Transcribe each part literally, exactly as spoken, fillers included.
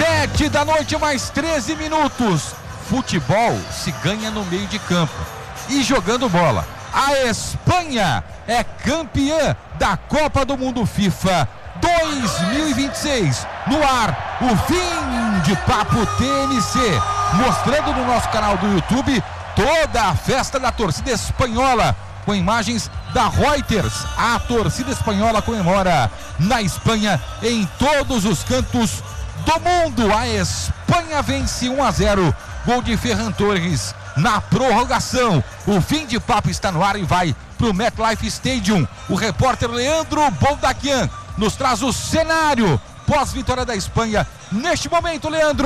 Sete da noite, mais treze minutos. Futebol se ganha no meio de campo e jogando bola. A Espanha é campeã da Copa do Mundo FIFA dois mil e vinte e seis. No ar, o Fim de Papo T N C, mostrando no nosso canal do YouTube toda a festa da torcida espanhola, com imagens da Reuters. A torcida espanhola comemora na Espanha, em todos os cantos do mundo. A Espanha vence um a zero, gol de Ferran Torres na prorrogação. O Fim de Papo está no ar e vai para o MetLife Stadium. O repórter Leandro Boldaquian nos traz o cenário pós-vitória da Espanha neste momento. Leandro,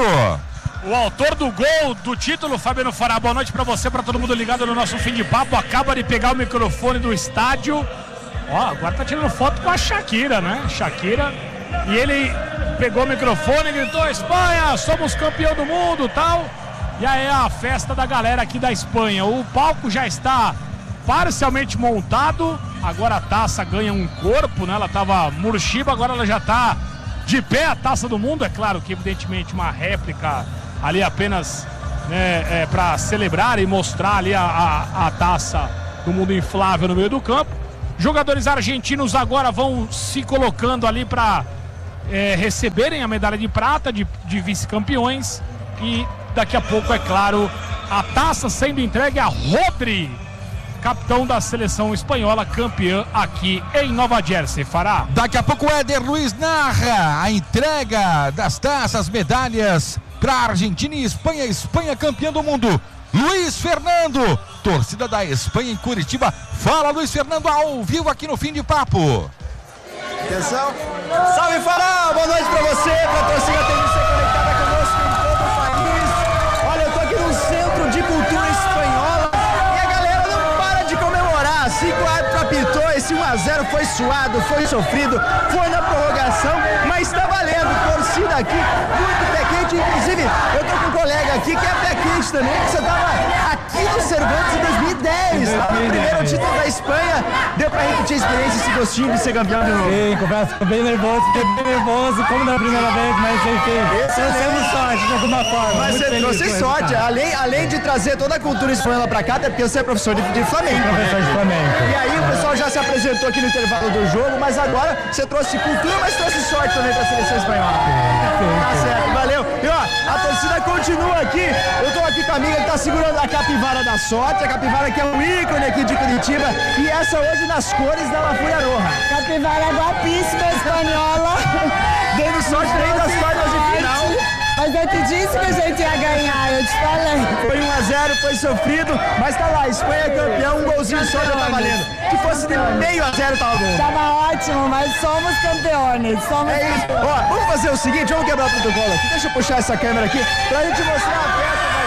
o autor do gol do título, Fabiano Fará, boa noite para você, para todo mundo ligado no nosso Fim de Papo. Acaba de pegar o microfone do estádio. Ó, agora tá tirando foto com a Shakira, né? Shakira. E ele pegou o microfone e gritou: Espanha, somos campeão do mundo, tal. E aí é a festa da galera aqui da Espanha. O palco já está parcialmente montado. Agora a taça ganha um corpo, né? Ela estava murchiba, agora ela já está de pé, a Taça do Mundo. É claro que evidentemente uma réplica ali apenas, né, é, para celebrar e mostrar ali a, a, a Taça do Mundo inflável no meio do campo. Jogadores argentinos agora vão se colocando ali para é, receberem a medalha de prata de, de vice-campeões. E daqui a pouco, é claro, a taça sendo entregue a Rodri, capitão da seleção espanhola, campeã aqui em Nova Jersey. Fará. Daqui a pouco o Éder Luiz narra a entrega das taças, medalhas para a Argentina e Espanha. Espanha campeã do mundo. Luiz Fernando, torcida da Espanha em Curitiba. Fala, Luiz Fernando, ao vivo aqui no Fim de Papo. Atenção. Salve, Fará! Boa noite para você, para a torcida T N C conectada conosco em todo o país. Olha, eu tô aqui no Centro de Cultura Espanhola e a galera não para de comemorar. cinco a zero apitou, esse um a zero foi suado, foi sofrido, foi na prorrogação, mas tá valendo. Torcida aqui, muito pé quente. Inclusive, eu tô com um colega aqui que é pé quente também, que você tava aqui no Cervantes em dois mil e dez, tá? O primeiro título da Espanha. Deu pra repetir a experiência, esse gostinho de ser campeão de novo? Sim, confesso, fiquei bem nervoso, fiquei bem nervoso, como da primeira vez, mas enfim, trouxemos sorte de alguma forma. Mas você trouxe sorte, além, além de trazer toda a cultura espanhola pra cá, até porque você é professor de, de Flamengo. Professor de Flamengo. E aí o pessoal já se apresentou aqui no intervalo do jogo, mas agora você trouxe cultura, mas trouxe sorte também pra seleção espanhola. Sim, sim, tá certo, valeu. E ó, a torcida continua aqui. Eu tô aqui com a amiga que tá segurando a capivara da sorte. A capivara que é um ícone aqui de Curitiba. E essa hoje nas cores da La Fúria Roja. Capivara guapíssima espanhola. Dando sorte aí das quartas de final. Mas eu te disse que a gente ia ganhar, eu te falei. Foi um a zero, foi sofrido, mas tá lá, Espanha é campeão, um golzinho só já tá valendo. Se fosse de meio a zero, tava bom. Tava ótimo, mas somos campeões. Somos é isso. Ó, vamos fazer o seguinte, vamos quebrar o protocolo aqui. Deixa eu puxar essa câmera aqui pra gente mostrar a festa da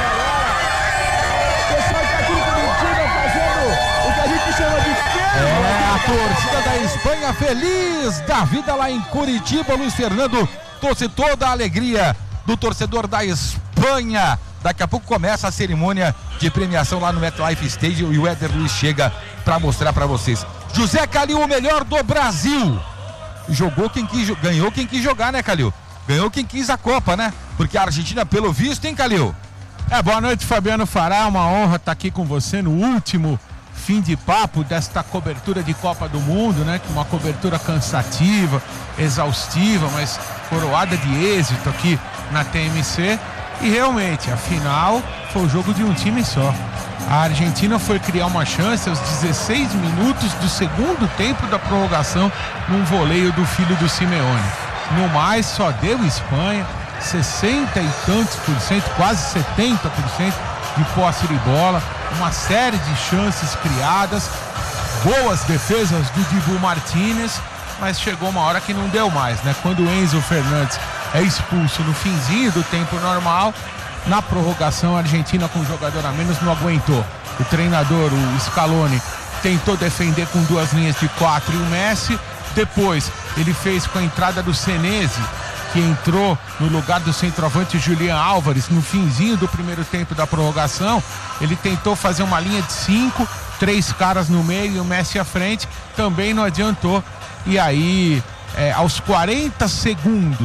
galera. O pessoal tá aqui em Curitiba fazendo o que a gente chama de ferro. É, a torcida da Espanha feliz da vida lá em Curitiba. Luiz Fernando trouxe toda a alegria do torcedor da Espanha. Daqui a pouco começa a cerimônia de premiação lá no MetLife Stadium e o Éder Luiz chega para mostrar para vocês. José Calil, o melhor do Brasil. Jogou quem quis, ganhou quem quis jogar, né, Calil? Ganhou quem quis a Copa, né? Porque a Argentina, pelo visto, hein, Calil? É, boa noite, Fabiano Fará. Uma honra estar aqui com você no último Fim de Papo desta cobertura de Copa do Mundo, né? Uma cobertura cansativa, exaustiva, mas coroada de êxito aqui na T M C. E realmente, a final foi o jogo de um time só. A Argentina foi criar uma chance aos dezesseis minutos do segundo tempo da prorrogação num voleio do filho do Simeone. No mais, só deu Espanha, sessenta e tantos por cento, quase setenta por cento de posse de bola, uma série de chances criadas, boas defesas do Dibu Martínez, mas chegou uma hora que não deu mais, né? Quando o Enzo Fernandes é expulso no finzinho do tempo normal, na prorrogação a Argentina com um jogador a menos não aguentou. O treinador, o Scaloni, tentou defender com duas linhas de quatro e o Messi. Depois ele fez com a entrada do Senesi, que entrou no lugar do centroavante Julián Álvares no finzinho do primeiro tempo da prorrogação. Ele tentou fazer uma linha de cinco, três caras no meio e o Messi à frente, também não adiantou. E aí, é, aos quarenta segundos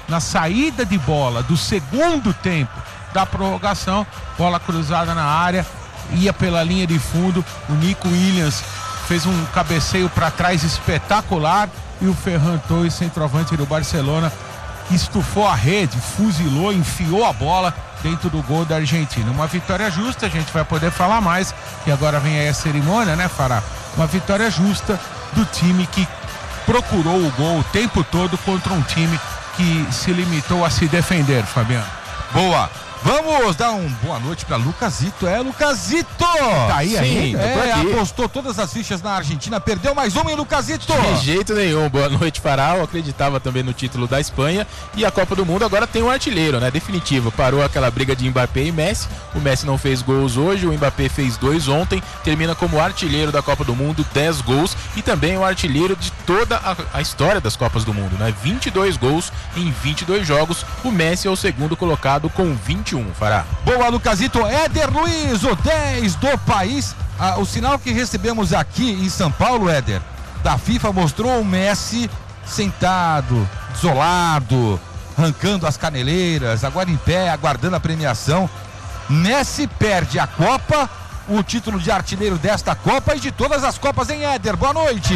na saída de bola do segundo tempo da prorrogação, bola cruzada na área, ia pela linha de fundo, o Nico Williams fez um cabeceio para trás espetacular e o Ferran Torres, centroavante do Barcelona, estufou a rede, fuzilou, enfiou a bola dentro do gol da Argentina. Uma vitória justa, a gente vai poder falar mais, que agora vem aí a cerimônia, né, Fará? Uma vitória justa do time que procurou o gol o tempo todo contra um time que se limitou a se defender, Fabiano. Boa! Vamos dar uma boa noite para Lucasito. É, Lucasito! Tá aí ainda? É, apostou todas as fichas na Argentina, perdeu mais uma, hein, Lucasito? De jeito nenhum. Boa noite, Fará. Eu acreditava também no título da Espanha. E a Copa do Mundo agora tem um artilheiro, né? Definitivo. Parou aquela briga de Mbappé e Messi. O Messi não fez gols hoje, o Mbappé fez dois ontem. Termina como artilheiro da Copa do Mundo, dez gols. E também o artilheiro de toda a, a história das Copas do Mundo, né? vinte e dois gols em vinte e dois jogos. O Messi é o segundo colocado com vinte e um, Fará. Boa, Lucasito. Éder Luiz, o dez do país. Ah, o sinal que recebemos aqui em São Paulo, Éder, da FIFA, mostrou o Messi sentado, isolado, arrancando as caneleiras, agora em pé, aguardando a premiação. Messi perde a Copa, o título de artilheiro desta Copa e de todas as Copas, em Éder. Boa noite.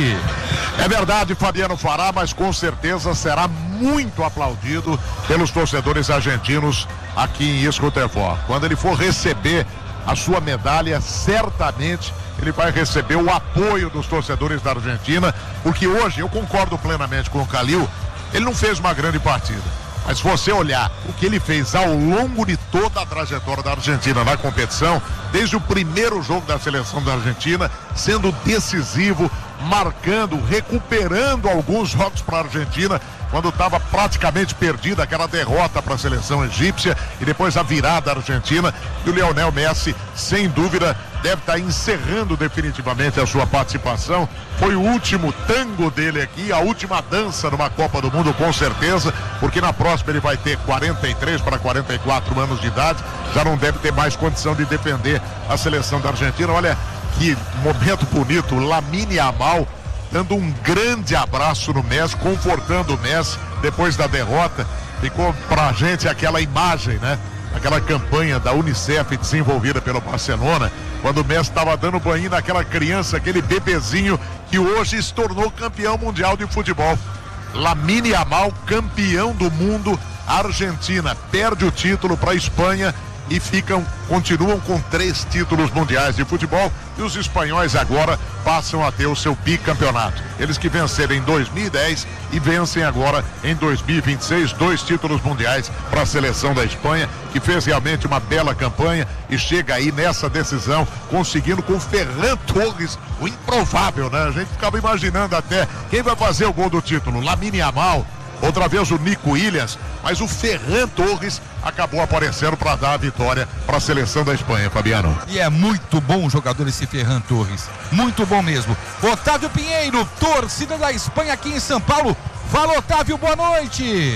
É verdade, Fabiano Fará, mas com certeza será muito aplaudido pelos torcedores argentinos aqui em Escotefor. Quando ele for receber a sua medalha, certamente ele vai receber o apoio dos torcedores da Argentina, porque hoje, eu concordo plenamente com o Calil, ele não fez uma grande partida. Mas se você olhar o que ele fez ao longo de toda a trajetória da Argentina na competição, desde o primeiro jogo da seleção da Argentina, sendo decisivo, marcando, recuperando alguns jogos para a Argentina, quando estava praticamente perdida aquela derrota para a seleção egípcia e depois a virada argentina. E o Lionel Messi, sem dúvida, deve estar encerrando definitivamente a sua participação. Foi o último tango dele aqui, a última dança numa Copa do Mundo, com certeza, porque na próxima ele vai ter quarenta e três para quarenta e quatro anos de idade, já não deve ter mais condição de defender a seleção da Argentina. Olha que momento bonito, Lamine Yamal dando um grande abraço no Messi, confortando o Messi depois da derrota. Ficou pra gente aquela imagem, né? Aquela campanha da Unicef desenvolvida pelo Barcelona, quando o Messi estava dando banho naquela criança, aquele bebezinho que hoje se tornou campeão mundial de futebol. Lamine Yamal, campeão do mundo. A Argentina perde o título para a Espanha e ficam, continuam com três títulos mundiais de futebol, e os espanhóis agora passam a ter o seu bicampeonato. Eles que venceram em dois mil e dez e vencem agora em dois mil e vinte e seis, dois títulos mundiais para a seleção da Espanha, que fez realmente uma bela campanha e chega aí nessa decisão, conseguindo com o Ferran Torres, o improvável, né? A gente ficava imaginando até quem vai fazer o gol do título, Lamine Yamal, outra vez o Nico Williams, mas o Ferran Torres acabou aparecendo para dar a vitória para a seleção da Espanha, Fabiano. E é muito bom jogador esse Ferran Torres, muito bom mesmo. Otávio Pinheiro, torcida da Espanha aqui em São Paulo. Fala, Otávio, boa noite.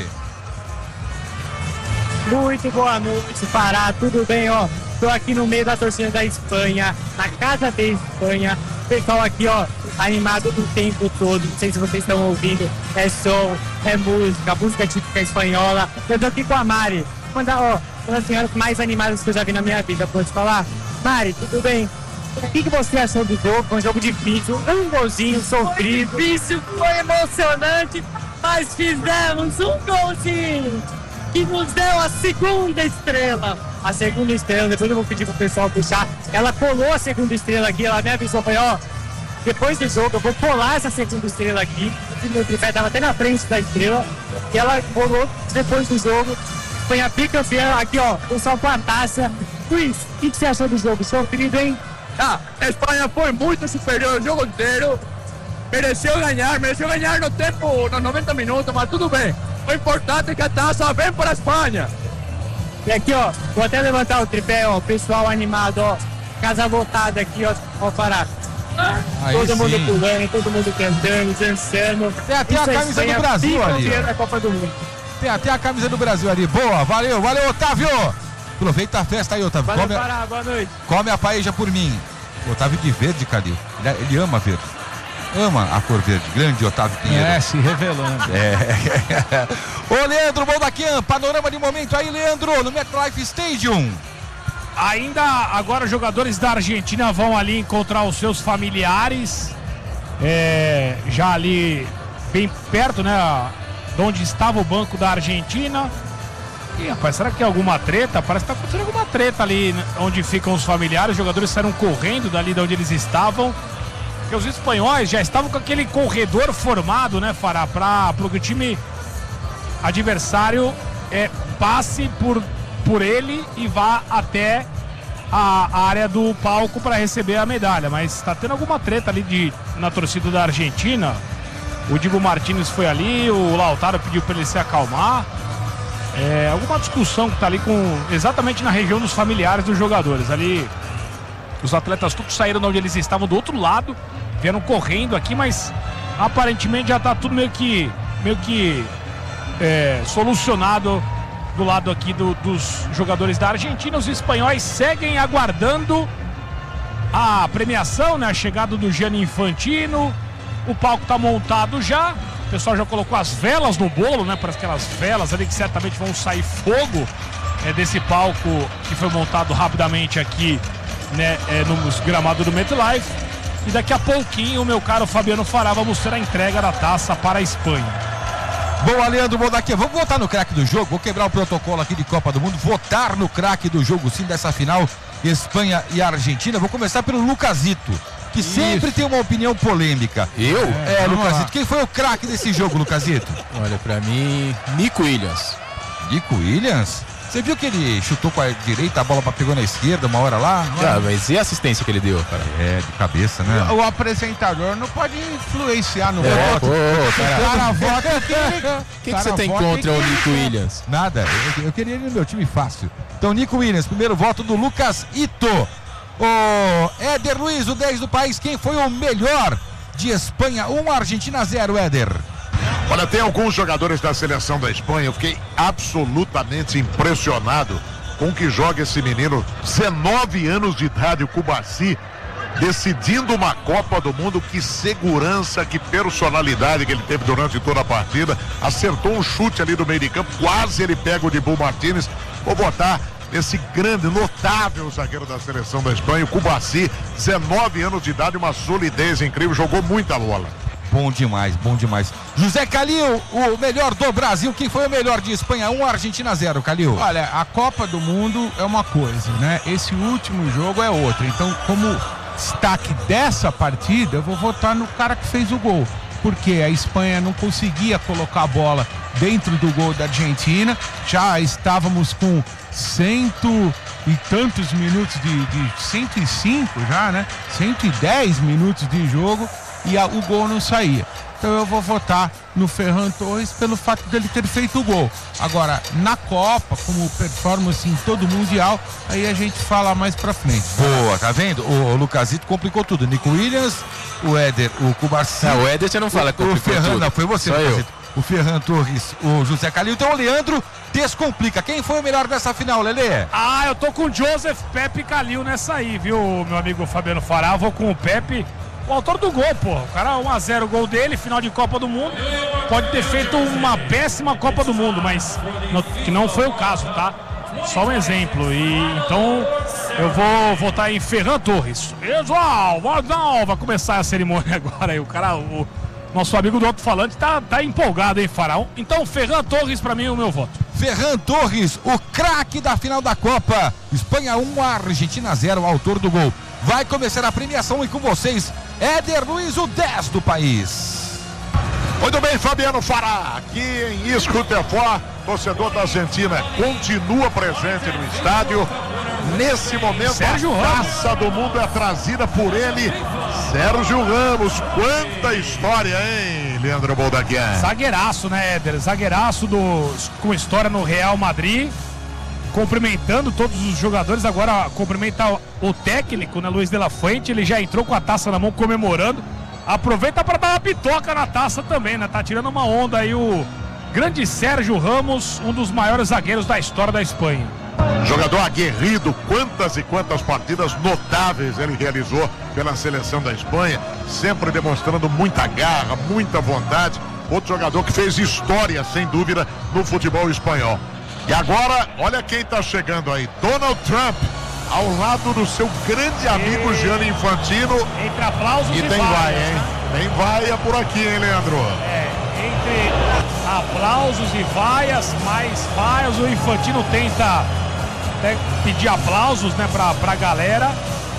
Muito boa noite, Pará, tudo bem, ó? Tô aqui no meio da torcida da Espanha, na casa da Espanha. O pessoal aqui, ó, animado o tempo todo. Não sei se vocês estão ouvindo. É som, é música, música típica espanhola. Eu tô aqui com a Mari. Mandar, ó, uma das senhoras mais animadas que eu já vi na minha vida. Pode falar? Mari, tudo bem? O que, que você achou do jogo? Foi um jogo difícil, um golzinho sofrido. Difícil, foi emocionante, mas fizemos um golzinho que nos deu a segunda estrela. A segunda estrela, depois eu vou pedir pro pessoal puxar. Ela colou a segunda estrela aqui, ela me avisou, foi, ó, depois do jogo eu vou colar essa segunda estrela aqui. O meu tripé tava até na frente da estrela. E ela colou depois do jogo. Foi a bicampeã aqui, ó, o pessoal com a taça. Luiz, o que, que você achou do jogo? Sofrido, hein? Ah, a Espanha foi muito superior o jogo inteiro. Mereceu ganhar, mereceu ganhar no tempo, nos noventa minutos, mas tudo bem. O importante é que a taça vem para a Espanha. E aqui, ó, vou até levantar o tripé, ó, pessoal animado, ó, casa lotada aqui, ó, ó, Pará. Aí todo sim. mundo pulando, todo mundo cantando, dançando. Tem até a Isso é camisa Espanha do Brasil ali, ó. da Copa do Mundo. Tem até a camisa do Brasil ali. Boa, valeu, valeu, Otávio. Aproveita a festa aí, Otávio. Valeu, Come, Pará, boa noite. come a paella por mim. Otávio de verde, cadê? Ele, ele ama verde. Ama a cor verde. Grande Otávio Pinheiro. É, se revelando. É. Ô Leandro Boldaquian, panorama de momento aí, Leandro, no MetLife Stadium. Ainda agora os jogadores da Argentina vão ali encontrar os seus familiares, é, já ali bem perto, né, de onde estava o banco da Argentina. E, rapaz, será que é alguma treta? Parece que está acontecendo alguma treta ali, né, onde ficam os familiares. Os jogadores saíram correndo dali de onde eles estavam, porque os espanhóis já estavam com aquele corredor formado, né, Fará, para o time adversário é, passe por, por ele e vá até a, a área do palco para receber a medalha. Mas está tendo alguma treta ali de, na torcida da Argentina. O Dibu Martínez foi ali, o Lautaro pediu para ele se acalmar. É, alguma discussão que está ali com, exatamente na região dos familiares dos jogadores. Ali os atletas todos saíram de onde eles estavam do outro lado, vieram correndo aqui, mas aparentemente já está tudo meio que meio que É, solucionado do lado aqui do, dos jogadores da Argentina. Os espanhóis seguem aguardando a premiação, né? A chegada do Gianni Infantino. O palco está montado já. O pessoal já colocou as velas no bolo, né? Para aquelas velas ali que certamente vão sair fogo é, desse palco que foi montado rapidamente aqui, né? É, no gramado do MetLife. E daqui a pouquinho o meu caro Fabiano Fará vai mostrar a entrega da taça para a Espanha. Boa, Leandro Boldaquian, vamos votar no craque do jogo, vou quebrar o protocolo aqui de Copa do Mundo, votar no craque do jogo sim dessa final, Espanha e Argentina. Vou começar pelo Lucasito, que Isso. sempre tem uma opinião polêmica. Eu? É, é Lucasito, quem foi o craque desse jogo, Lucasito? Olha, pra mim, Nico Williams. Nico Williams? Você viu que ele chutou com a direita, a bola pegou na esquerda uma hora lá? Ah, mas e a assistência que ele deu, cara? É, de cabeça, né? O, o apresentador não pode influenciar no é, voto. Pô, cara. O cara vota que ele... O que, que você tem contra o Nico Williams? Nada, eu, eu queria ele no meu time fácil. Então, Nico Williams, primeiro voto do Lucas Ito. O Éder Luiz, o dez do país, quem foi o melhor de Espanha? um, Argentina zero, Éder. Olha, tem alguns jogadores da seleção da Espanha, eu fiquei absolutamente impressionado com o que joga esse menino, dezenove anos de idade, o Cubarsí, decidindo uma Copa do Mundo. Que segurança, que personalidade que ele teve durante toda a partida. Acertou um chute ali do meio de campo, quase ele pega o Dibu Martínez. Vou botar esse grande, notável zagueiro da seleção da Espanha, o Cubarsí, dezenove anos de idade, uma solidez incrível, jogou muita bola. Bom demais, bom demais. José Calil, o melhor do Brasil, quem foi o melhor de Espanha? um, Argentina zero, Calil. Olha, a Copa do Mundo é uma coisa, né? Esse último jogo é outra. Então, como destaque dessa partida, eu vou votar no cara que fez o gol. Porque a Espanha não conseguia colocar a bola dentro do gol da Argentina. Já estávamos com cento e tantos minutos de, de cento e cinco já, né? cento e dez minutos de jogo. E a, o gol não saía. Então eu vou votar no Ferran Torres pelo fato dele ter feito o gol. Agora, na Copa, como performance em todo o Mundial, aí a gente fala mais pra frente. Boa, tá vendo? O, o Lucasito complicou tudo. Nico Williams, o Éder, o Cubarsí. Não, o Éder você não fala que complicou o Ferran, tudo. Não, foi você, Lucasito. O Ferran Torres, o José Calil. Então o Leandro descomplica. Quem foi o melhor dessa final, Lelê? Ah, eu tô com o Joseph Pepe Calil nessa aí, viu, meu amigo Fabiano Fará? Vou com o Pepe. O autor do gol, pô. O cara um a zero, gol dele, final de Copa do Mundo. Pode ter feito uma péssima Copa do Mundo, mas no, que não foi o caso, tá? Só um exemplo. E então eu vou votar em Ferran Torres. Pessoal, não, vai começar a cerimônia agora aí. O cara, o nosso amigo do alto-falante tá, tá empolgado, hein, Faraó? Então, Ferran Torres, pra mim, é o meu voto. Ferran Torres, o craque da final da Copa. Espanha um, Argentina zero, o autor do gol. Vai começar a premiação e com vocês, Éder Luiz, o dez do país. Muito bem, Fabiano Fará, aqui em Escutefor, torcedor da Argentina continua presente no estádio. Nesse momento, Sérgio a Ramos. Taça do Mundo é trazida por ele, Sérgio Ramos. Quanta história, hein, Leandro Boldaquian? Zagueiraço, né, Éder? Zagueiraço do, com história no Real Madrid. Cumprimentando todos os jogadores, agora cumprimenta o técnico, né, Luiz de la Fuente. Ele já entrou com a taça na mão comemorando. Aproveita para dar uma pitoca na taça também, né? Tá tirando uma onda aí o grande Sérgio Ramos, um dos maiores zagueiros da história da Espanha. Jogador aguerrido, quantas e quantas partidas notáveis ele realizou pela seleção da Espanha, sempre demonstrando muita garra, muita vontade. outro jogador que fez história, sem dúvida, no futebol espanhol. E agora, olha quem está chegando aí, Donald Trump, ao lado do seu grande amigo e... Gianni Infantino. Entre aplausos e, e tem vaias, vai, hein? né? Tem vaia por aqui, hein, Leandro? É, entre aplausos e vaias, mais vaias, o Infantino tenta até pedir aplausos, né, pra, pra galera,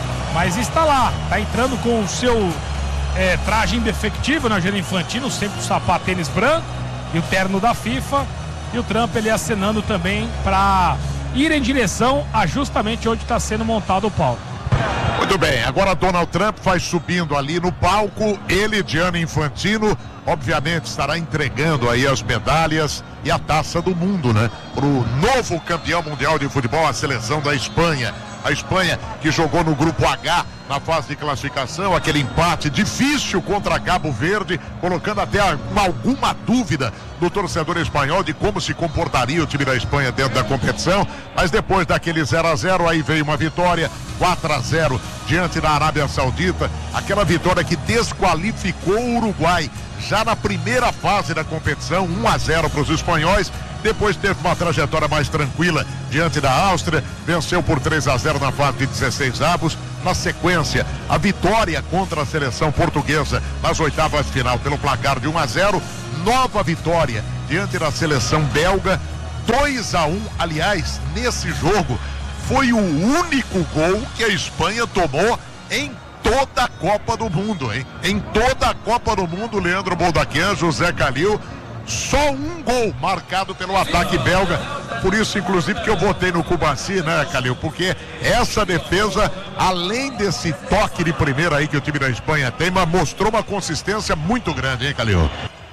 mas está lá, tá entrando com o seu é, traje indefectível, né, o Gianni Infantino, sempre o sapato tênis branco e o terno da FIFA, e o Trump ele acenando também para ir em direção a justamente onde está sendo montado o palco. Muito bem, agora Donald Trump vai subindo ali no palco, ele, Gianni Infantino, obviamente estará entregando aí as medalhas e a taça do mundo, né? Para o novo campeão mundial de futebol, a seleção da Espanha. A Espanha que jogou no grupo H na fase de classificação, aquele empate difícil contra Cabo Verde, colocando até alguma dúvida do torcedor espanhol de como se comportaria o time da Espanha dentro da competição, mas depois daquele zero a zero, aí veio uma vitória, quatro a zero diante da Arábia Saudita, aquela vitória que desqualificou o Uruguai já na primeira fase da competição, um a zero para os espanhóis. Depois teve uma trajetória mais tranquila diante da Áustria, venceu por três a zero na fase de dezesseis avos. Na sequência, a vitória contra a seleção portuguesa nas oitavas de final pelo placar de um a zero. Nova vitória diante da seleção belga, dois a um. Aliás, nesse jogo foi o único gol que a Espanha tomou em toda a Copa do Mundo, hein? Em toda a Copa do Mundo, Leandro Boldaquin, José Calil, só um gol marcado pelo ataque belga. Por isso, inclusive, que eu votei no Cubarsí, né, Calil? Porque essa defesa, além desse toque de primeira aí que o time da Espanha tem, mas mostrou uma consistência muito grande, hein, Calil?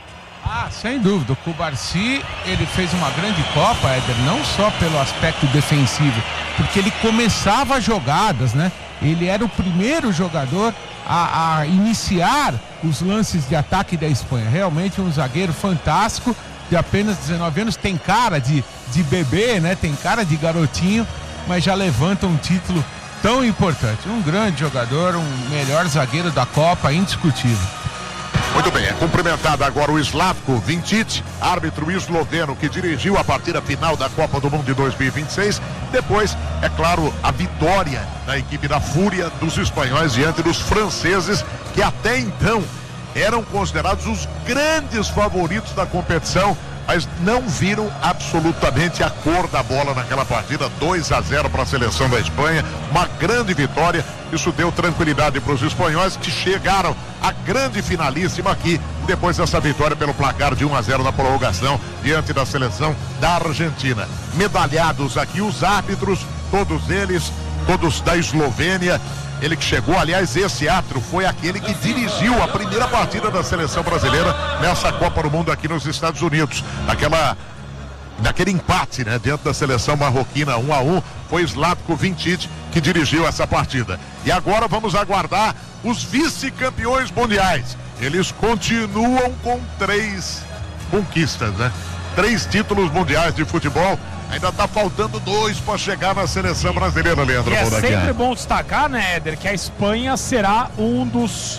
Ah, sem dúvida. O Cubarsí, ele fez uma grande Copa, Éder, não só pelo aspecto defensivo, porque ele começava jogadas, né? Ele era o primeiro jogador a, a iniciar os lances de ataque da Espanha. Realmente um zagueiro fantástico, de apenas dezenove anos, tem cara de, de bebê, né? Tem cara de garotinho, mas já levanta um título tão importante. Um grande jogador, um melhor zagueiro da Copa, indiscutível. Muito bem, é cumprimentado agora o Slavko Vincic, árbitro esloveno que dirigiu a partida final da Copa do Mundo de dois mil e vinte e seis. Depois, é claro, a vitória da equipe da Fúria dos espanhóis diante dos franceses, que até então eram considerados os grandes favoritos da competição, mas não viram absolutamente a cor da bola naquela partida. Dois a zero para a seleção da Espanha, uma grande vitória. Isso deu tranquilidade para os espanhóis, que chegaram à grande finalíssima aqui, depois dessa vitória pelo placar de um a zero na prorrogação diante da seleção da Argentina. Medalhados aqui os árbitros, todos eles, todos da Eslovênia. Ele que chegou, aliás, esse árbitro foi aquele que dirigiu a primeira partida da seleção brasileira nessa Copa do Mundo aqui nos Estados Unidos. Naquela, naquele empate, né, diante da seleção marroquina um a um, foi Slavko Vincic que dirigiu essa partida. E agora vamos aguardar os vice-campeões mundiais. Eles continuam com três conquistas, né? Três títulos mundiais de futebol. Ainda tá faltando dois para chegar na seleção brasileira, Leandro. E é sempre bom destacar, né, Éder, que a Espanha será um dos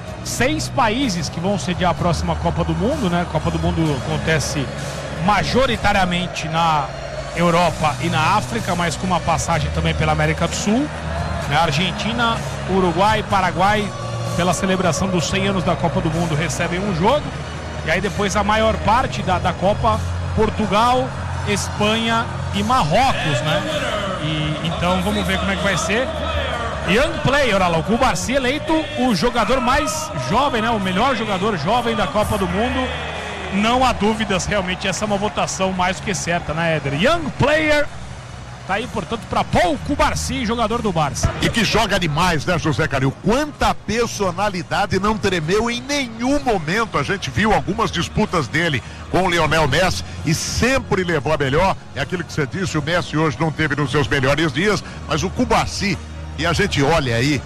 seis países que vão sediar a próxima Copa do Mundo, né? A Copa do Mundo acontece majoritariamente na Europa e na África, mas com uma passagem também pela América do Sul, né? Argentina, Uruguai, Paraguai, pela celebração dos cem anos da Copa do Mundo, recebem um jogo, e aí depois a maior parte da, da Copa, Portugal, Espanha e Marrocos, né? E então vamos ver como é que vai ser. Young player, olha lá, o Cubarsí eleito o jogador mais jovem, né? O melhor jogador jovem da Copa do Mundo. Não há dúvidas, realmente essa é uma votação mais do que certa, né, Éder? Young player tá aí, portanto, para Paul Cubarsí, jogador do Barça. E que joga demais, né, José Calil? Quanta personalidade, não tremeu em nenhum momento. A gente viu algumas disputas dele com o Lionel Messi e sempre levou a melhor. É aquilo que você disse, o Messi hoje não teve nos seus melhores dias, mas o Cubarsí, e a gente olha aí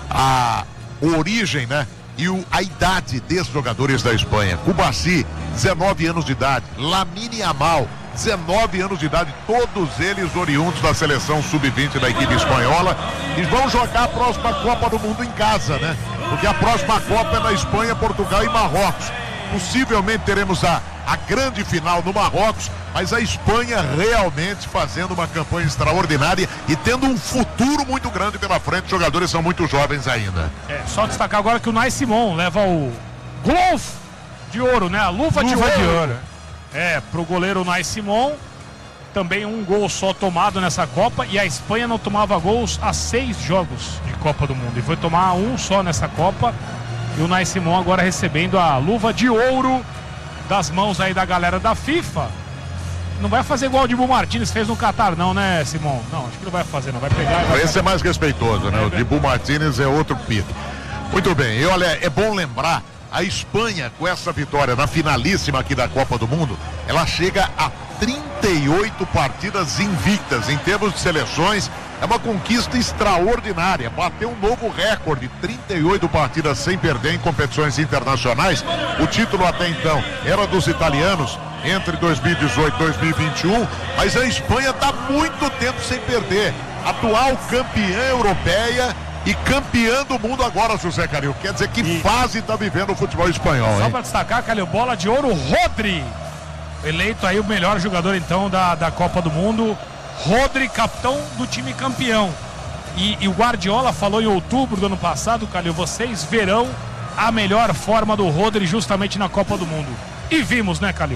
a origem, né? E o, a idade desses jogadores da Espanha. Cubarsí, dezenove anos de idade. Lamine Yamal, dezenove anos de idade, todos eles oriundos da seleção sub vinte da equipe espanhola, e vão jogar a próxima Copa do Mundo em casa, né? Porque a próxima Copa é na Espanha, Portugal e Marrocos. Possivelmente teremos a, a grande final no Marrocos, mas a Espanha realmente fazendo uma campanha extraordinária e tendo um futuro muito grande pela frente. Os jogadores são muito jovens ainda. É, só destacar agora que o Nai Simon leva o glove de ouro, né? A luva, luva de, ouro. de ouro. É, pro goleiro Nai Simon. Também um gol só tomado nessa Copa, e a Espanha não tomava gols há seis jogos de Copa do Mundo, e foi tomar um só nessa Copa. E o Nai Simon agora recebendo a luva de ouro das mãos aí da galera da FIFA. Não vai fazer igual o Dibu Martínez fez no Catar não, né, Simon? Não, acho que não vai fazer, não. Vai pegar e vai Esse é mais respeitoso, né? É, o Dibu Martínez é outro pito. Muito bem, e olha, é bom lembrar, a Espanha, com essa vitória na finalíssima aqui da Copa do Mundo, ela chega a trinta e oito partidas invictas. Em termos de seleções, é uma conquista extraordinária. Bateu um novo recorde, trinta e oito partidas sem perder em competições internacionais. O título até então era dos italianos entre dois mil e dezoito e dois mil e vinte e um, mas a Espanha está muito tempo sem perder. Atual campeã europeia e campeã do mundo agora, José Calil. Quer dizer que e... fase está vivendo o futebol espanhol, Só hein? para destacar, Calil, bola de ouro, Rodri. Eleito aí o melhor jogador então da, da Copa do Mundo. Rodri, capitão do time campeão. E, e o Guardiola falou em outubro do ano passado, Calil, vocês verão a melhor forma do Rodri justamente na Copa do Mundo. E vimos, né, Calil?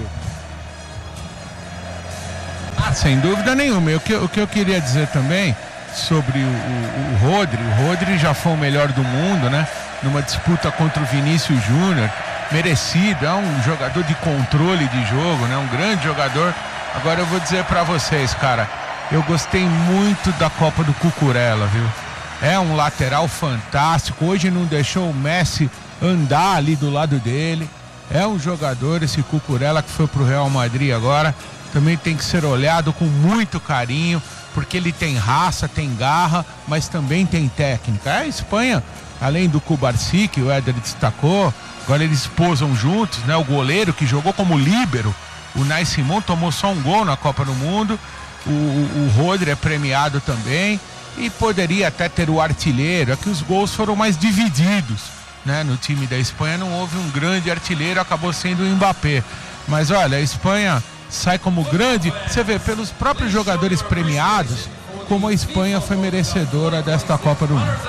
Ah, sem dúvida nenhuma. O que, o que eu queria dizer também sobre o, o, o Rodri, o Rodri já foi o melhor do mundo, né? Numa disputa contra o Vinícius Júnior, merecido, é um jogador de controle de jogo, né? Um grande jogador. Agora eu vou dizer pra vocês, cara, eu gostei muito da Copa do Cucurella, viu? É um lateral fantástico, hoje não deixou o Messi andar ali do lado dele. É um jogador, esse Cucurella, que foi pro Real Madrid agora, também tem que ser olhado com muito carinho, porque ele tem raça, tem garra, mas também tem técnica. A Espanha, além do Cubarsí, que o Éder destacou, agora eles posam juntos, né? O goleiro que jogou como líbero, o Nai Simon, tomou só um gol na Copa do Mundo. O, o, o Rodri é premiado também e poderia até ter o artilheiro. É que os gols foram mais divididos, né? No time da Espanha não houve um grande artilheiro, acabou sendo o Mbappé. Mas olha, a Espanha sai como grande, você vê pelos próprios jogadores premiados como a Espanha foi merecedora desta Copa do Mundo.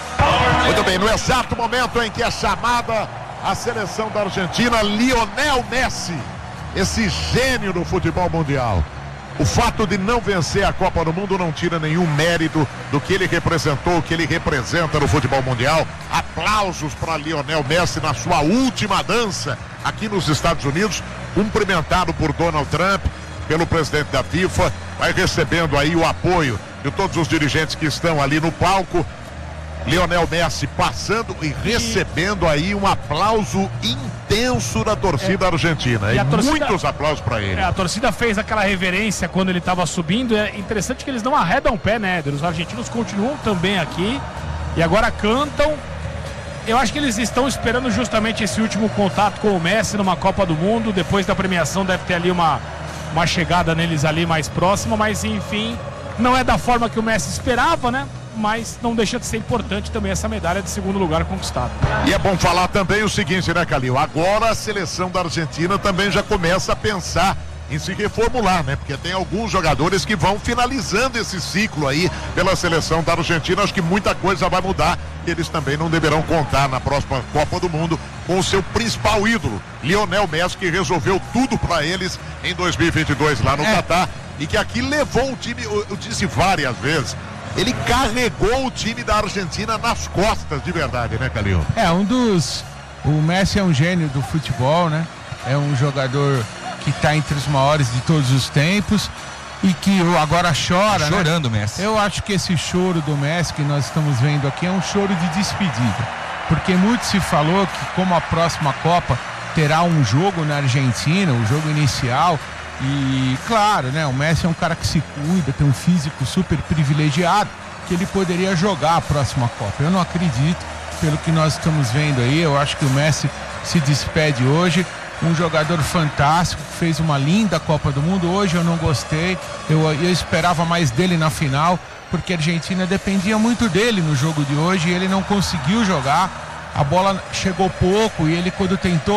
Muito bem, no exato momento em que é chamada a seleção da Argentina, Lionel Messi, esse gênio do futebol mundial. O fato de não vencer a Copa do Mundo não tira nenhum mérito do que ele representou, o que ele representa no futebol mundial. Aplausos para Lionel Messi na sua última dança aqui nos Estados Unidos, cumprimentado por Donald Trump, pelo presidente da FIFA, vai recebendo aí o apoio de todos os dirigentes que estão ali no palco. Lionel Messi passando e recebendo aí um aplauso intenso da torcida é. argentina. E, e torcida, muitos aplausos para ele. É, a torcida fez aquela reverência quando ele estava subindo. É interessante que eles não arredam o pé, né, Éder? Os argentinos continuam também aqui e agora cantam. Eu acho que eles estão esperando justamente esse último contato com o Messi numa Copa do Mundo. Depois da premiação deve ter ali uma, uma chegada neles ali mais próxima, mas enfim, não é da forma que o Messi esperava, né? Mas não deixa de ser importante também essa medalha de segundo lugar conquistada. E é bom falar também o seguinte, né, Calil? Agora a seleção da Argentina também já começa a pensar em se reformular, né? Porque tem alguns jogadores que vão finalizando esse ciclo aí pela seleção da Argentina. Acho que muita coisa vai mudar. Eles também não deverão contar na próxima Copa do Mundo com o seu principal ídolo, Lionel Messi, que resolveu tudo para eles em dois mil e vinte e dois lá no é. Catar e que aqui levou o time, eu, eu disse várias vezes, ele carregou o time da Argentina nas costas, de verdade, né, Calil? É, um dos... O Messi é um gênio do futebol, né? É um jogador que está entre os maiores de todos os tempos e que agora chora, tá chorando, né? Messi. Eu acho que esse choro do Messi que nós estamos vendo aqui é um choro de despedida. Porque muito se falou que como a próxima Copa terá um jogo na Argentina, o jogo inicial... E claro, né, o Messi é um cara que se cuida, tem um físico super privilegiado, que ele poderia jogar a próxima Copa. Eu não acredito, pelo que nós estamos vendo aí. Eu acho que o Messi se despede hoje, um jogador fantástico, que fez uma linda Copa do Mundo. Hoje eu não gostei, eu, eu esperava mais dele na final, porque a Argentina dependia muito dele no jogo de hoje e ele não conseguiu jogar. A bola chegou pouco e ele, quando tentou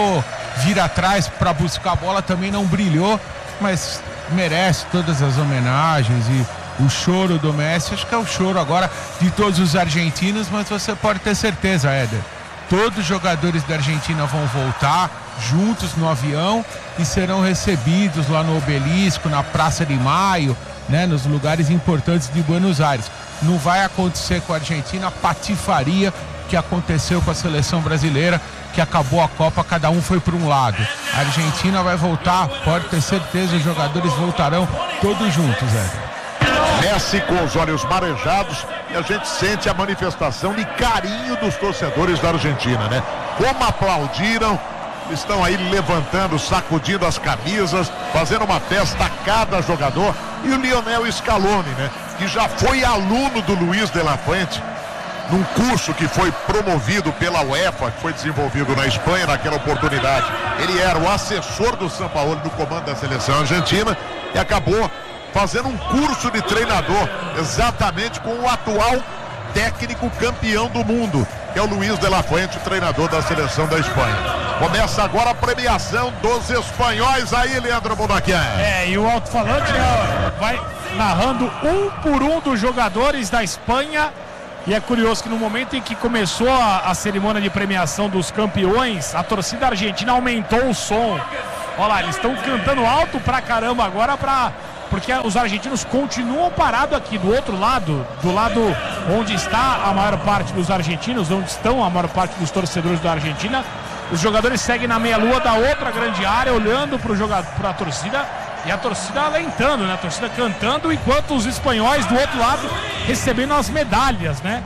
vir atrás para buscar a bola, também não brilhou, mas merece todas as homenagens e o choro do Messi. Acho que é o choro agora de todos os argentinos, mas você pode ter certeza, Éder, todos os jogadores da Argentina vão voltar juntos no avião e serão recebidos lá no Obelisco, na Praça de Maio, né, nos lugares importantes de Buenos Aires. Não vai acontecer com a Argentina a patifaria que aconteceu com a seleção brasileira, que acabou a Copa, cada um foi para um lado. A Argentina vai voltar, pode ter certeza, os jogadores voltarão todos juntos, Éder. Messi com os olhos marejados e a gente sente a manifestação de carinho dos torcedores da Argentina, né? Como aplaudiram, estão aí levantando, sacudindo as camisas, fazendo uma festa a cada jogador. E o Lionel Scaloni, né? Que já foi aluno do Luiz de la Fuente, num curso que foi promovido pela UEFA, que foi desenvolvido na Espanha naquela oportunidade. Ele era o assessor do Sampaoli no comando da seleção argentina e acabou fazendo um curso de treinador exatamente com o atual técnico campeão do mundo, que é o Luiz de la Fuente, o treinador da seleção da Espanha. Começa agora a premiação dos espanhóis aí, Leandro Bonaquian. É, e o alto-falante, né, vai narrando um por um dos jogadores da Espanha. E é curioso que no momento em que começou a, a cerimônia de premiação dos campeões, a torcida argentina aumentou o som. Olha lá, eles estão cantando alto pra caramba agora, pra, porque os argentinos continuam parados aqui do outro lado, do lado onde está a maior parte dos argentinos, onde estão a maior parte dos torcedores da Argentina. Os jogadores seguem na meia-lua da outra grande área, olhando para a torcida, e a torcida alentando, né? A torcida cantando, enquanto os espanhóis do outro lado recebendo as medalhas, né?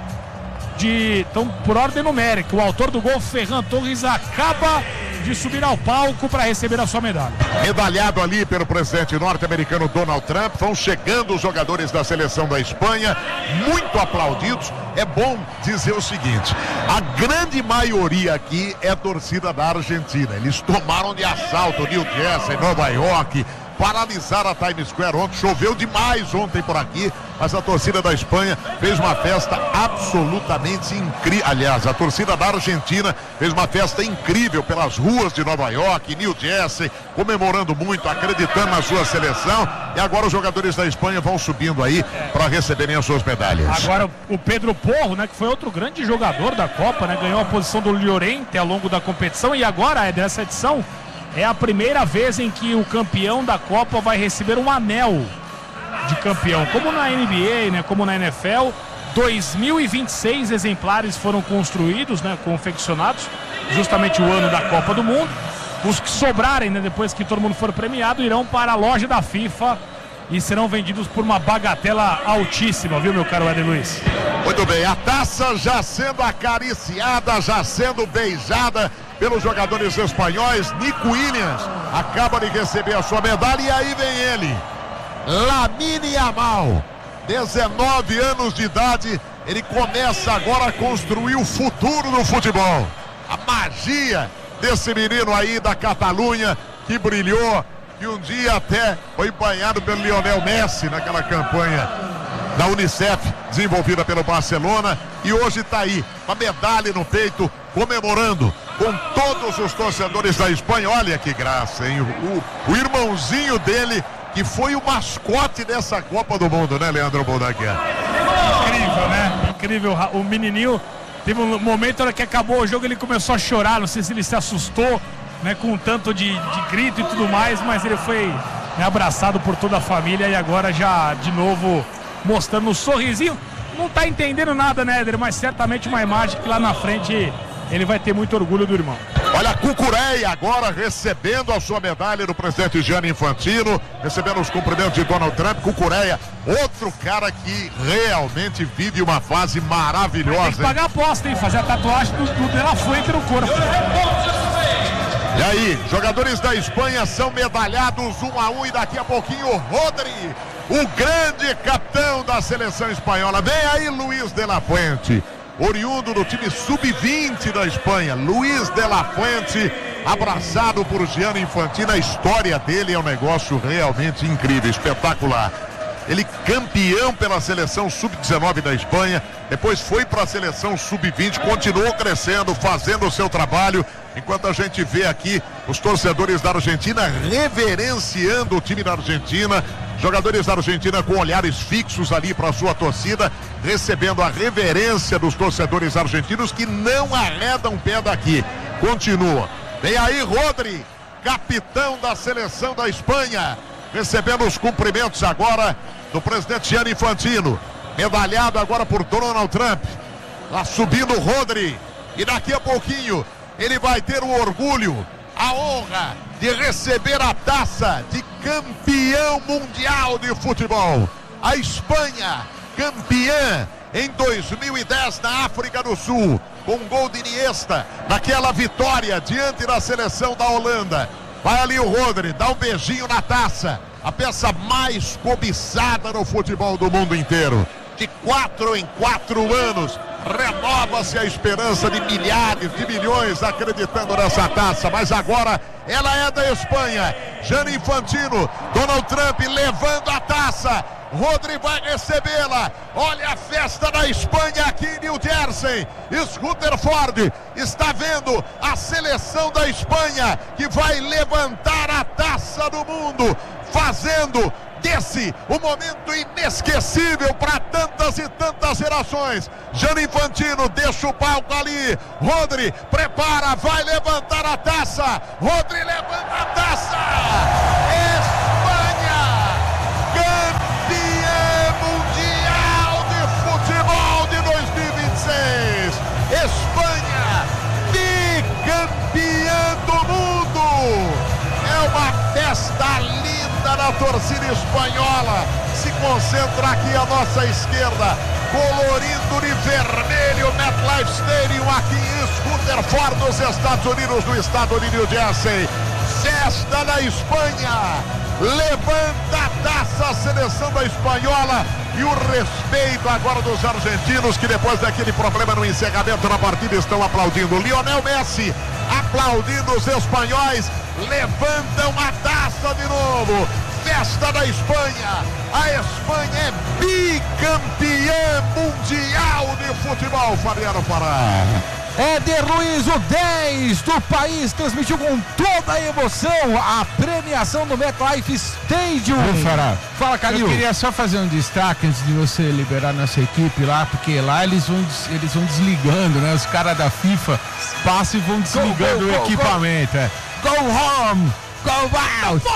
De, então, por ordem numérica, o autor do gol, Ferran Torres, acaba de subir ao palco para receber a sua medalha. Medalhado ali pelo presidente norte-americano Donald Trump. Vão chegando os jogadores da seleção da Espanha, muito aplaudidos. É bom dizer o seguinte: a grande maioria aqui é torcida da Argentina. Eles tomaram de assalto New Jersey, Nova York, paralisaram a Times Square ontem. Choveu demais ontem por aqui, mas a torcida da Espanha fez uma festa absolutamente incrível. Aliás, a torcida da Argentina fez uma festa incrível pelas ruas de Nova York, New Jersey, comemorando muito, acreditando na sua seleção. E agora os jogadores da Espanha vão subindo aí para receberem as suas medalhas. Agora o Pedro Porro, né, que foi outro grande jogador da Copa, né, ganhou a posição do Llorente ao longo da competição, e agora é dessa edição. É a primeira vez em que o campeão da Copa vai receber um anel de campeão. Como na N B A, né, como na N F L, dois mil e vinte e seis exemplares foram construídos, né, confeccionados, justamente o ano da Copa do Mundo. Os que sobrarem, né, depois que todo mundo for premiado, irão para a loja da FIFA e serão vendidos por uma bagatela altíssima, viu, meu caro Éder Luiz? Muito bem, a taça já sendo acariciada, já sendo beijada pelos jogadores espanhóis. Nico Williams acaba de receber a sua medalha e aí vem ele, Lamine Yamal, dezenove anos de idade. Ele começa agora a construir o futuro do futebol. A magia desse menino aí da Catalunha, que brilhou, que um dia até foi banhado pelo Lionel Messi naquela campanha da Unicef, desenvolvida pelo Barcelona, e hoje está aí, com a medalha no peito, comemorando com todos os torcedores da Espanha. Olha que graça, hein? O, o irmãozinho dele, que foi o mascote dessa Copa do Mundo, né, Leandro Bonaquian? Incrível, né? Incrível. O menininho teve um momento, na hora que acabou o jogo, ele começou a chorar. Não sei se ele se assustou, né, com um tanto de, de grito e tudo mais, mas ele foi, né, abraçado por toda a família e agora já de novo mostrando um sorrisinho. Não tá entendendo nada, né, Éder? Mas certamente uma imagem que lá na frente ele vai ter muito orgulho do irmão. Olha, Cucurella agora recebendo a sua medalha do presidente Gianni Infantino, recebendo os cumprimentos de Donald Trump. Cucurella, outro cara que realmente vive uma fase maravilhosa. Tem que pagar a aposta, hein? Fazer a tatuagem do, do De La Fuente no corpo. E aí, jogadores da Espanha são medalhados um a um, e daqui a pouquinho o Rodri, o grande capitão da seleção espanhola. Vem aí Luiz de la Fuente, oriundo do time sub vinte da Espanha. Luiz de la Fuente, abraçado por Gianni Infantino. A história dele é um negócio realmente incrível, espetacular. Ele campeão pela seleção sub dezenove da Espanha, depois foi para a seleção sub vinte, continuou crescendo, fazendo o seu trabalho, enquanto a gente vê aqui os torcedores da Argentina reverenciando o time da Argentina, jogadores da Argentina com olhares fixos ali para a sua torcida, recebendo a reverência dos torcedores argentinos que não arredam pé daqui. Continua. Vem aí Rodri, capitão da seleção da Espanha, recebendo os cumprimentos agora do presidente Gianni Infantino, medalhado agora por Donald Trump. Lá subindo o Rodri, e daqui a pouquinho ele vai ter o orgulho, a honra de receber a taça de campeão mundial de futebol. A Espanha, campeã em dois mil e dez na África do Sul, com um gol de Iniesta, naquela vitória diante da seleção da Holanda. Vai ali o Rodri, dá um beijinho na taça, a peça mais cobiçada no futebol do mundo inteiro. De quatro em quatro anos, renova-se a esperança de milhares, de milhões acreditando nessa taça, mas agora ela é da Espanha. Gianni Infantino, Donald Trump levando a taça, Rodri vai recebê-la. Olha a festa da Espanha aqui em New Jersey. Rutherford está vendo a seleção da Espanha que vai levantar a taça do mundo, fazendo desse um momento inesquecível para tantas e tantas gerações. Gianni Infantino deixa o palco ali, Rodri prepara, vai levantar a taça, Rodri levanta a taça. Espanha, campeã mundial de futebol de dois mil e vinte e seis. Espanha, bicampeã do mundo. É uma festa linda na torcida espanhola. Se concentra aqui à nossa esquerda, colorido de vermelho, MetLife Stadium aqui em Rutherford, nos Estados Unidos, no estado de New Jersey. Festa da Espanha, levanta a taça a seleção da espanhola, e o respeito agora dos argentinos, que depois daquele problema no encerramento da partida estão aplaudindo. Lionel Messi aplaudindo os espanhóis, levantam a taça de novo. Festa da Espanha, a Espanha é bicampeã mundial de futebol. Fabiano Fará. Éder Luiz, o dez do país, transmitiu com toda a emoção a premiação do MetLife Stadium. Fará. Fala, Calil. Eu queria só fazer um destaque antes de você liberar nossa equipe lá, porque lá eles vão, eles vão desligando, né? Os caras da FIFA passam e vão desligando go, go, o go, equipamento. Go, é. go home, go out.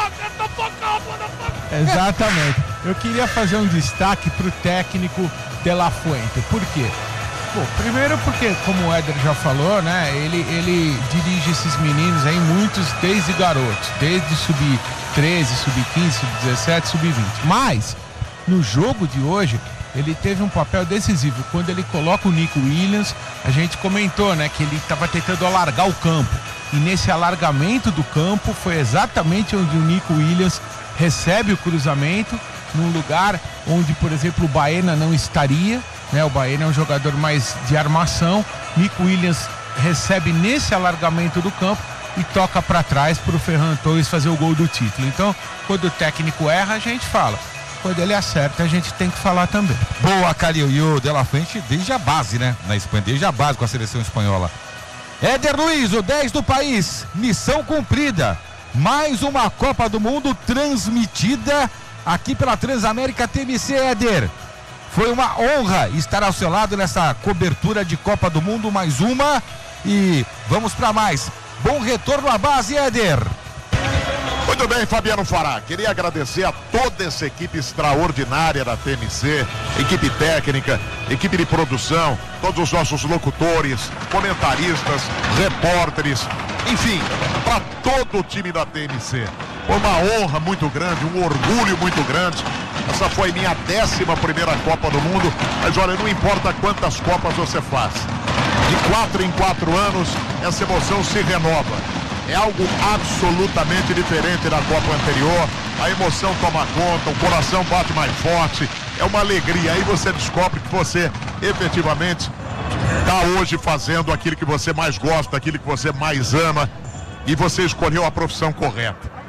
Exatamente. Eu queria fazer um destaque pro técnico De La Fuente. Por quê? Bom, primeiro porque, como o Éder já falou, né, ele, ele dirige esses meninos aí, muitos desde garotos, desde sub treze, sub quinze, sub dezessete, sub vinte. Mas, no jogo de hoje, ele teve um papel decisivo. Quando ele coloca o Nico Williams, a gente comentou, né, que ele estava tentando alargar o campo. E nesse alargamento do campo, foi exatamente onde o Nico Williams recebe o cruzamento, num lugar onde, por exemplo, o Baena não estaria. Né, o Baena é um jogador mais de armação. Nico Williams recebe nesse alargamento do campo e toca para trás para o Ferran Torres fazer o gol do título. Então, quando o técnico erra, a gente fala. Quando ele acerta, a gente tem que falar também. Boa, Calil. E o De La Fuente desde a base, né? Na Espanha, desde a base com a seleção espanhola. Éder Luiz, o dez do país. Missão cumprida. Mais uma Copa do Mundo transmitida aqui pela Transamérica T M C, Éder. Foi uma honra estar ao seu lado nessa cobertura de Copa do Mundo, mais uma, e vamos para mais. Bom retorno à base, Éder. Muito bem, Fabiano Fará. Queria agradecer a toda essa equipe extraordinária da T M C, equipe técnica, equipe de produção, todos os nossos locutores, comentaristas, repórteres, enfim, para todo o time da T M C. Foi uma honra muito grande, um orgulho muito grande. Essa foi minha décima primeira Copa do Mundo, mas olha, não importa quantas Copas você faz. De quatro em quatro anos, essa emoção se renova. É algo absolutamente diferente da Copa anterior. A emoção toma conta, o coração bate mais forte. É uma alegria. Aí você descobre que você efetivamente está hoje fazendo aquilo que você mais gosta, aquilo que você mais ama. E você escolheu a profissão correta.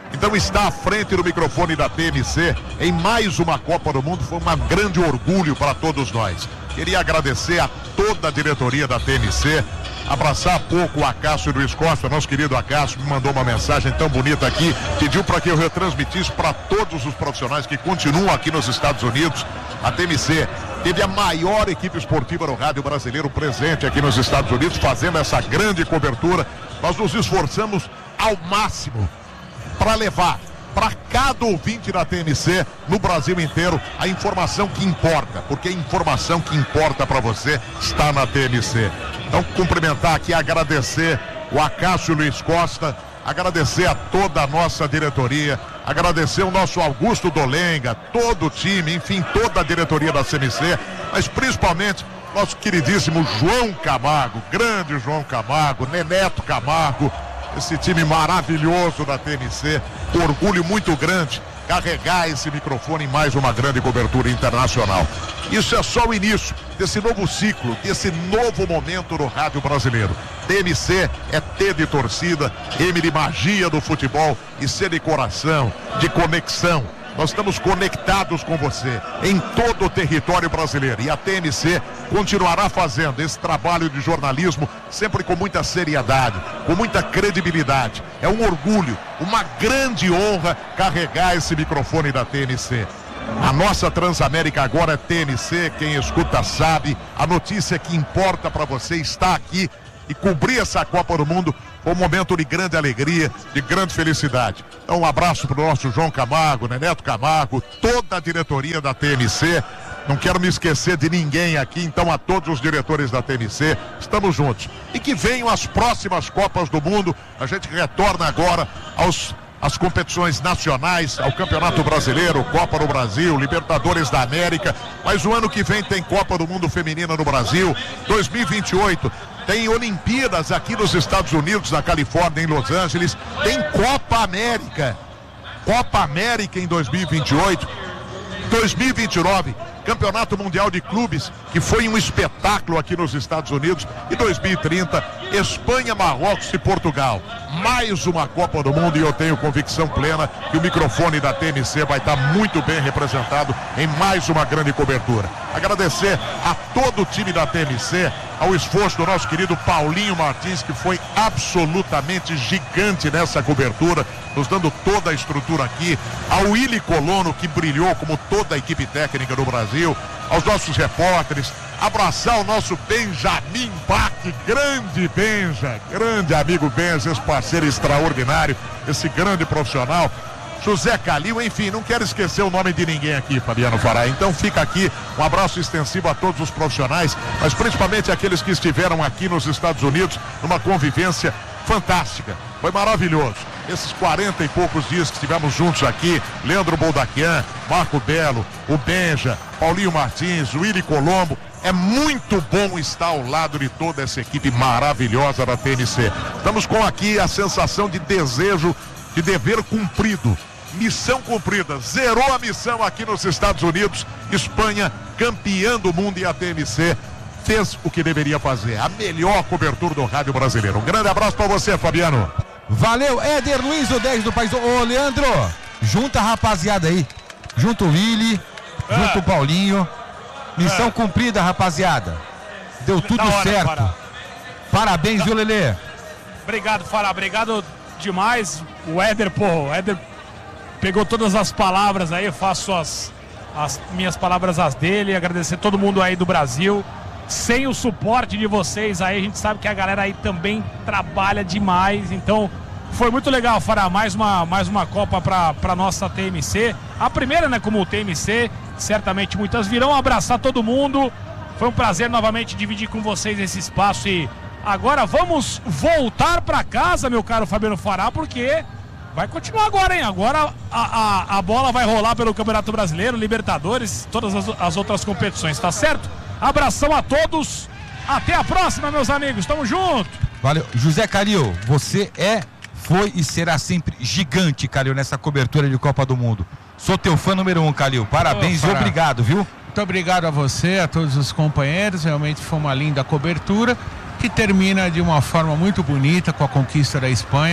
Então está à frente do microfone da T M C em mais uma Copa do Mundo, foi um grande orgulho para todos nós. Queria agradecer a toda a diretoria da T M C, abraçar há pouco o Acácio Luiz Costa, nosso querido Acácio, me mandou uma mensagem tão bonita aqui, pediu para que eu retransmitisse para todos os profissionais que continuam aqui nos Estados Unidos. A T M C teve a maior equipe esportiva no rádio brasileiro presente aqui nos Estados Unidos, fazendo essa grande cobertura. Nós nos esforçamos ao máximo para levar para cada ouvinte da T M C no Brasil inteiro a informação que importa, porque a informação que importa para você está na T M C. Então, cumprimentar aqui, agradecer o Acácio Luiz Costa, agradecer a toda a nossa diretoria, agradecer o nosso Augusto Dolenga, todo o time, enfim, toda a diretoria da T M C, mas principalmente nosso queridíssimo João Camargo, grande João Camargo, Neneto Camargo, esse time maravilhoso da T M C, orgulho muito grande carregar esse microfone em mais uma grande cobertura internacional. Isso é só o início desse novo ciclo, desse novo momento no rádio brasileiro. T M C é T de torcida, M de magia do futebol e C de coração, de conexão. Nós estamos conectados com você em todo o território brasileiro e a T M C continuará fazendo esse trabalho de jornalismo sempre com muita seriedade, com muita credibilidade. É um orgulho, uma grande honra carregar esse microfone da T M C. A nossa Transamérica agora é T M C, quem escuta sabe, a notícia que importa para você está aqui e cobrir essa Copa do Mundo foi um momento de grande alegria, de grande felicidade. Então um abraço para o nosso João Camargo, Neneto Camargo, toda a diretoria da T M C. Não quero me esquecer de ninguém aqui, então a todos os diretores da T M C, estamos juntos. E que venham as próximas Copas do Mundo, a gente retorna agora aos as competições nacionais, ao Campeonato Brasileiro, Copa do Brasil, Libertadores da América, mas o ano que vem tem Copa do Mundo Feminina no Brasil, dois mil e vinte e oito tem Olimpíadas aqui nos Estados Unidos, na Califórnia, em Los Angeles, tem Copa América, Copa América em dois mil e vinte e oito, dois mil e vinte e nove, Campeonato Mundial de Clubes, que foi um espetáculo aqui nos Estados Unidos, e dois mil e trinta, Espanha, Marrocos e Portugal. Mais uma Copa do Mundo e eu tenho convicção plena que o microfone da T M C vai estar muito bem representado em mais uma grande cobertura. Agradecer a todo o time da T M C, ao esforço do nosso querido Paulinho Martins, que foi absolutamente gigante nessa cobertura, nos dando toda a estrutura aqui, ao Willy Colono, que brilhou como toda a equipe técnica do Brasil, aos nossos repórteres, abraçar o nosso Benjamin Bach, grande Benja, grande amigo Benja, esse parceiro extraordinário, esse grande profissional, José Calil, enfim, não quero esquecer o nome de ninguém aqui, Fabiano Fará. Então fica aqui um abraço extensivo a todos os profissionais, mas principalmente aqueles que estiveram aqui nos Estados Unidos numa convivência fantástica. Foi maravilhoso. Esses quarenta e poucos dias que estivemos juntos aqui, Leandro Boldaquian, Marco Belo, o Benja, Paulinho Martins, o Willy Colombo, é muito bom estar ao lado de toda essa equipe maravilhosa da T M C. Estamos com aqui a sensação de desejo, de dever cumprido. Missão cumprida, zerou a missão aqui nos Estados Unidos, Espanha, campeã do mundo, e a T M C fez o que deveria fazer, a melhor cobertura do rádio brasileiro. Um grande abraço para você, Fabiano. Valeu, Éder Luiz, o dez do país. Ô, Leandro, junta a rapaziada aí, junto o Willy, é. junto o Paulinho, missão é. cumprida, rapaziada, deu tudo hora, certo. Para. Parabéns, viu, Lelê? Obrigado, Fará, obrigado demais. O Éder, pô, o Éder pegou todas as palavras aí, eu faço as, as minhas palavras as dele, agradecer todo mundo aí do Brasil. Sem o suporte de vocês aí, a gente sabe que a galera aí também trabalha demais, então foi muito legal, Fará, mais uma, mais uma Copa pra, pra nossa T M C, a primeira, né, como T M C, certamente muitas virão abraçar todo mundo, foi um prazer novamente dividir com vocês esse espaço e agora vamos voltar pra casa, meu caro Fabiano Fará, porque vai continuar agora, hein? Agora a, a, a bola vai rolar pelo Campeonato Brasileiro, Libertadores, todas as, as outras competições, tá certo? Abração a todos, até a próxima, meus amigos, tamo junto. Valeu, José Calil, você é, foi e será sempre gigante, Calil, nessa cobertura de Copa do Mundo. Sou teu fã número um, Calil, parabéns oh, e obrigado, viu? Muito obrigado a você, a todos os companheiros, realmente foi uma linda cobertura, que termina de uma forma muito bonita com a conquista da Espanha.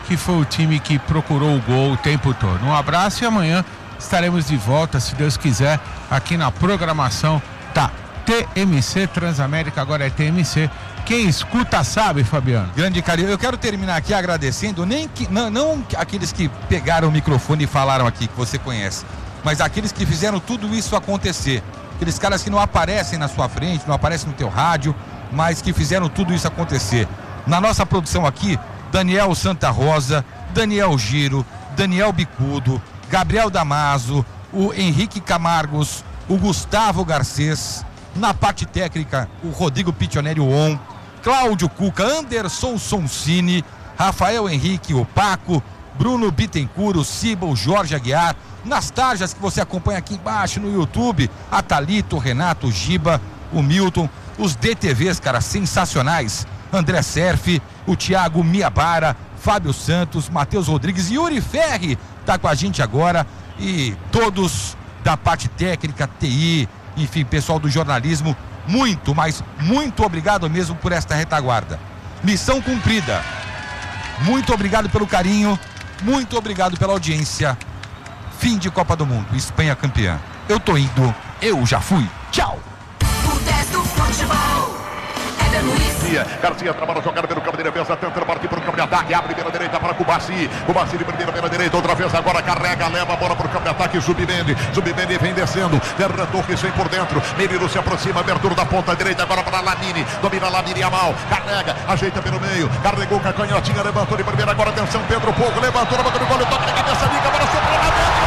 que foi o time que procurou o gol o tempo todo. Um abraço e amanhã estaremos de volta, se Deus quiser, aqui na programação da T M C Transamérica, agora é T M C. Quem escuta sabe, Fabiano. Grande carinho. Eu quero terminar aqui agradecendo, nem que, não, não aqueles que pegaram o microfone e falaram aqui, que você conhece, mas aqueles que fizeram tudo isso acontecer. Aqueles caras que não aparecem na sua frente, não aparecem no teu rádio, mas que fizeram tudo isso acontecer. Na nossa produção aqui, Daniel Santa Rosa, Daniel Giro, Daniel Bicudo, Gabriel Damaso, o Henrique Camargos, o Gustavo Garcês. Na parte técnica, o Rodrigo Pitioneri On, Cláudio Cuca, Anderson Sonsini, Rafael Henrique, o Paco, Bruno Bittencourt, o Ciba, o Jorge Aguiar. Nas tarjas que você acompanha aqui embaixo no YouTube, a Thalita, o Renato, o Giba, o Milton, os D T Vs, cara, sensacionais. André Serfi, o Thiago Miabara, Fábio Santos, Matheus Rodrigues, Yuri Ferri tá com a gente agora, e todos da parte técnica, T I, enfim, pessoal do jornalismo, muito, mas muito obrigado mesmo por esta retaguarda. Missão cumprida. Muito obrigado pelo carinho, muito obrigado pela audiência. Fim de Copa do Mundo, Espanha campeã. Eu tô indo, eu já fui. Tchau. O dez do futebol. Éder Luiz. Garcia trabalha a jogada pelo campo de defesa, tenta partir para o campo de ataque, abre pela direita para Cubaci. Cubaci de primeira pela direita, outra vez agora carrega, leva a bola para o campo de ataque, Zubimende. Zubimende vem descendo, Ferran Torres vem por dentro, Menino se aproxima, abertura da ponta direita agora para Lamine, domina Lamine Yamal, carrega, ajeita pelo meio, carregou com a canhotinha, levantou de primeira, agora atenção, Pedro Pouco, levantou na boca do gol, toca na cabeça, liga, para o centro,